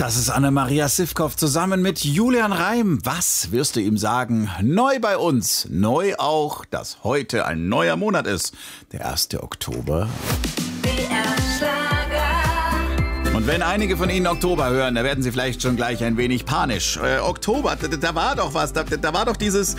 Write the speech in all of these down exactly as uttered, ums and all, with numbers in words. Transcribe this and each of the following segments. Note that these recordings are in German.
Das ist Anna-Maria Sivkow zusammen mit Julian Reim. Was wirst du ihm sagen? Neu bei uns. Neu auch, dass heute ein neuer Monat ist. Der erste Oktober. Und wenn einige von Ihnen Oktober hören, da werden Sie vielleicht schon gleich ein wenig panisch. Äh, Oktober, da, da war doch was. Da, da war doch dieses...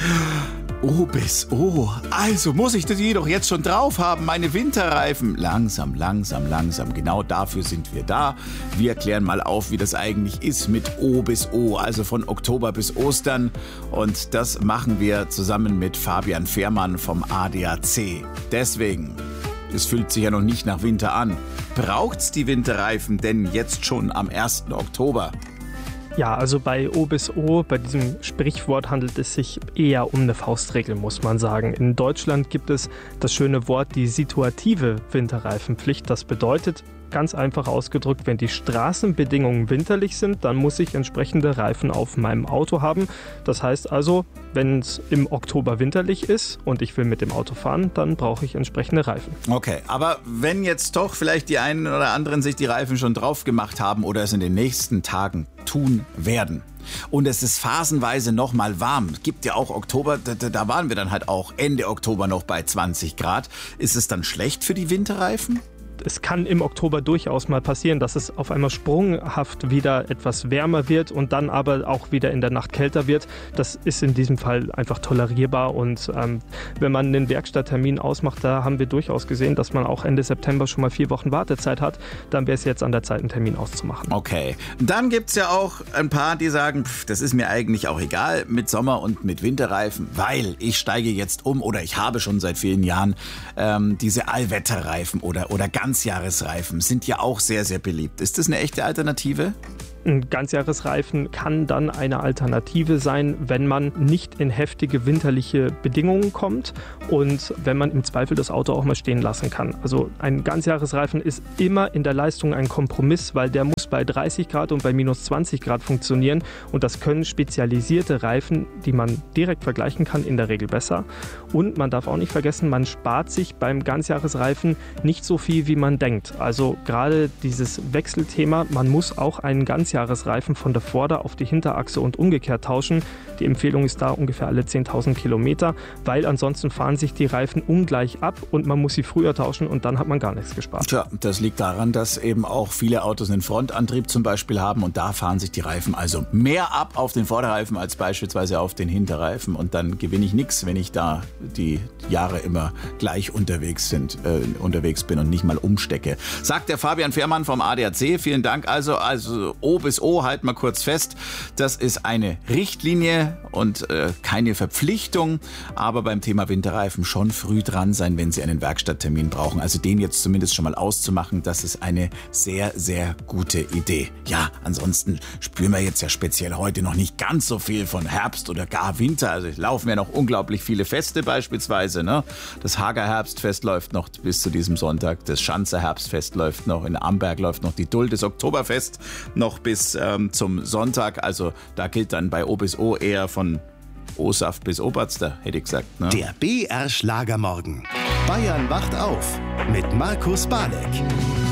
O bis O. Also muss ich die doch jetzt schon drauf haben, meine Winterreifen. Langsam, langsam, langsam. Genau dafür sind wir da. Wir klären mal auf, wie das eigentlich ist mit O bis O, also von Oktober bis Ostern. Und das machen wir zusammen mit Fabian Fehrmann vom A D A C. Deswegen, es fühlt sich ja noch nicht nach Winter an. Braucht's die Winterreifen denn jetzt schon am ersten Oktober? Ja, also bei O bis O, bei diesem Sprichwort handelt es sich eher um eine Faustregel, muss man sagen. In Deutschland gibt es das schöne Wort, die situative Winterreifenpflicht. Das bedeutet, ganz einfach ausgedrückt, wenn die Straßenbedingungen winterlich sind, dann muss ich entsprechende Reifen auf meinem Auto haben. Das heißt also, wenn es im Oktober winterlich ist und ich will mit dem Auto fahren, dann brauche ich entsprechende Reifen. Okay, aber wenn jetzt doch vielleicht die einen oder anderen sich die Reifen schon drauf gemacht haben oder es in den nächsten Tagen tun werden und es ist phasenweise noch mal warm, es gibt ja auch Oktober, da, da waren wir dann halt auch Ende Oktober noch bei zwanzig Grad, ist es dann schlecht für die Winterreifen? Es kann im Oktober durchaus mal passieren, dass es auf einmal sprunghaft wieder etwas wärmer wird und dann aber auch wieder in der Nacht kälter wird. Das ist in diesem Fall einfach tolerierbar und ähm, wenn man einen Werkstatttermin ausmacht, da haben wir durchaus gesehen, dass man auch Ende September schon mal vier Wochen Wartezeit hat. Dann wäre es jetzt an der Zeit, einen Termin auszumachen. Okay, dann gibt es ja auch ein paar, die sagen, pff, das ist mir eigentlich auch egal mit Sommer- und mit Winterreifen, weil ich steige jetzt um oder ich habe schon seit vielen Jahren ähm, diese Allwetterreifen oder, oder Ganzjahresreifen sind ja auch sehr, sehr beliebt. Ist das eine echte Alternative? Ein Ganzjahresreifen kann dann eine Alternative sein, wenn man nicht in heftige winterliche Bedingungen kommt und wenn man im Zweifel das Auto auch mal stehen lassen kann. Also ein Ganzjahresreifen ist immer in der Leistung ein Kompromiss, weil der muss bei dreißig Grad und bei minus zwanzig Grad funktionieren und das können spezialisierte Reifen, die man direkt vergleichen kann, in der Regel besser. Und man darf auch nicht vergessen, man spart sich beim Ganzjahresreifen nicht so viel, wie man denkt. Also gerade dieses Wechselthema, man muss auch einen Ganzjahresreifen Jahresreifen von der Vorder- auf die Hinterachse und umgekehrt tauschen. Die Empfehlung ist da ungefähr alle zehntausend Kilometer, weil ansonsten fahren sich die Reifen ungleich ab und man muss sie früher tauschen und dann hat man gar nichts gespart. Tja, das liegt daran, dass eben auch viele Autos einen Frontantrieb zum Beispiel haben und da fahren sich die Reifen also mehr ab auf den Vorderreifen als beispielsweise auf den Hinterreifen und dann gewinne ich nichts, wenn ich da die Jahre immer gleich unterwegs, sind, äh, unterwegs bin und nicht mal umstecke. Sagt der Fabian Fehrmann vom A D A C. Vielen Dank. Also, also O bis O, halt mal kurz fest, das ist eine Richtlinie und äh, keine Verpflichtung, aber beim Thema Winterreifen schon früh dran sein, wenn Sie einen Werkstatttermin brauchen. Also den jetzt zumindest schon mal auszumachen, das ist eine sehr, sehr gute Idee. Ja, ansonsten spüren wir jetzt ja speziell heute noch nicht ganz so viel von Herbst oder gar Winter. Also laufen ja noch unglaublich viele Feste beispielsweise. Ne? Das Hager Herbstfest läuft noch bis zu diesem Sonntag, das Schanzer Herbstfest läuft noch, in Amberg läuft noch die Duld, das Oktoberfest noch bis ähm, zum Sonntag. Also da gilt dann bei O bis O eher von O-Saft bis Oberster, hätte ich gesagt. Ne? Der B R Schlagermorgen. Bayern wacht auf mit Markus Balek.